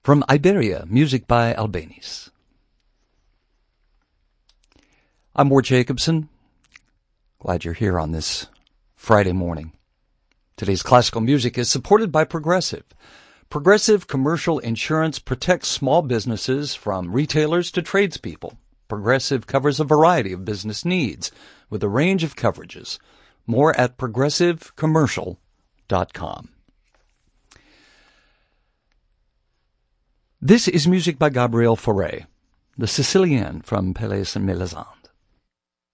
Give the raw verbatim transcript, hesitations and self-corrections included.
From Iberia, music by Albéniz. I'm Ward Jacobson. Glad you're here on this Friday morning. Today's classical music is supported by Progressive. Progressive Commercial Insurance protects small businesses from retailers to tradespeople. Progressive covers a variety of business needs with a range of coverages. More at progressive commercial dot com. This is music by Gabriel Fauré, the Sicilienne from Pelléas and Mélisande.